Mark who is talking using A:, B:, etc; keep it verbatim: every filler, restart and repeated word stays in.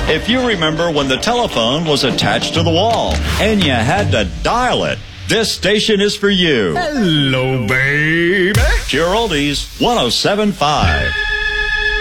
A: If you remember when the telephone was attached to the wall and you had to dial it, this station is for you.
B: Hello, baby.
A: Pure Oldies one oh seven point five.